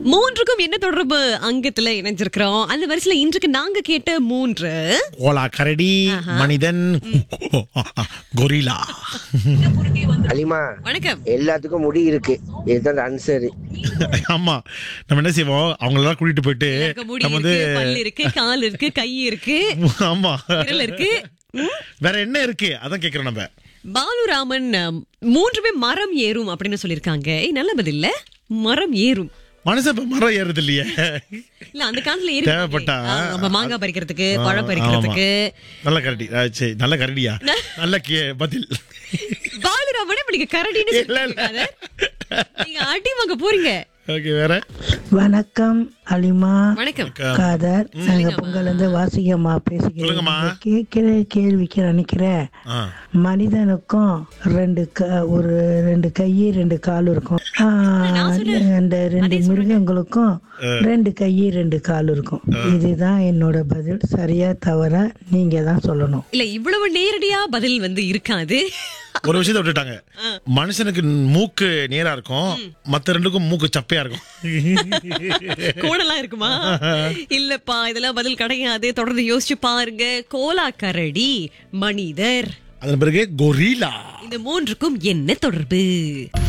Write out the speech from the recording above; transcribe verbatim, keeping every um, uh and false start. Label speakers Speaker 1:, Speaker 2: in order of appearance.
Speaker 1: மூன்றுக்கும் என்ன தொடர்பு அங்கத்துல இணைஞ்சிருக்கிறோம். அந்த வரிசையில இன்றைக்கு நாங்க கேட்ட மூன்று
Speaker 2: ஓலா கரடி, மனிதன், கொரிலா.
Speaker 3: அலிமா,
Speaker 1: வணக்கம்.
Speaker 3: எல்லாத்துக்கும் முடி இருக்கு, இதுதான் ஆன்சர்.
Speaker 2: ஆமா, நம்ம என்ன செய்வோம், அவங்களெல்லாம் கூட்டிட்டு போயிட்டு
Speaker 1: எனக்கு முடி
Speaker 2: நம்ம வந்து
Speaker 1: இருக்கு, பல்லு இருக்கு, கால் இருக்கு, கை இருக்கு,
Speaker 2: ஆமா
Speaker 1: விரல் இருக்கு. ம்?
Speaker 2: வேற என்ன இருக்கு அதான் கேக்குறோம் நம்ம.
Speaker 1: பாலுராமன் அஹ், மூன்றுமே மரம் ஏறும் அப்படின்னு சொல்லிருக்காங்க. ஏய், நல்ல பதில் இல்ல, மரம் ஏறும்.
Speaker 2: மனுஷன் இப்ப மரம் ஏறுது இல்லையே.
Speaker 1: இல்ல அந்த காலத்துல ஏறி
Speaker 2: தேவைப்பட்டா.
Speaker 1: நம்ம மாங்காய் பறிக்கிறதுக்கு,
Speaker 2: ஆ,
Speaker 1: பழம் பறிக்கிறதுக்கு.
Speaker 2: நல்ல கரடி. ஆ, சரி, நல்ல கரடியா, நல்ல கே- பதில்.
Speaker 1: பாலுராமனே இப்படி கரடின்னு
Speaker 2: இல்ல,
Speaker 1: சொல்லிட்டு
Speaker 2: இல்ல.
Speaker 1: இருக்காரு. நீங்க அடி வாங்க போறீங்க.
Speaker 2: ஓகே, வேற.
Speaker 4: வணக்கம் அலிமா,
Speaker 1: வணக்கம்.
Speaker 4: காதர். நாங்க
Speaker 1: சொல்லுங்கம்மா.
Speaker 4: பொங்கல் இருந்து வாசிகம்மா
Speaker 2: சொல்லுங்கம்மா.
Speaker 4: பேசிக்கிறேன். கேட்கிற கேள்விக்கு நினைக்கிறேன்,
Speaker 2: ஆ,
Speaker 4: மனிதனுக்கும் ரெண்டு க- ஒரு ரெண்டு கை ரெண்டு கால் இருக்கும். ஆ,
Speaker 1: நான் சொன்னேன்.
Speaker 4: அந்த ரெண்டு
Speaker 1: அதே சொல்லுங்க.
Speaker 4: மிருகங்களுக்கும் ரெண்டு கை ரெண்டு கால் இருக்கும். இதுதான் என்னோட பதில். சரியா தவறா நீங்க தான் சொல்லணும்.
Speaker 1: இல்ல இவ்வளவு நேரடியா பதில் வந்து இருக்காது.
Speaker 2: ஒரு விஷயத்தை விட்டுட்டாங்க. மனுஷனுக்கு மூக்கு நேரா இருக்கும், மத்த ரெண்டுக்கும் மூக்கு சப்பையா இருக்கும்.
Speaker 1: கோணலா இருக்குமா? இல்லப்பா, இதெல்லாம் பதில் கிடையாது. தொடர்ந்து யோசிச்சு பாருங்க. கோலா கரடி, மனிதர்,
Speaker 2: அதன் பிறகு கொரிலா.
Speaker 1: இந்த மூன்றுக்கும் என்ன தொடர்பு?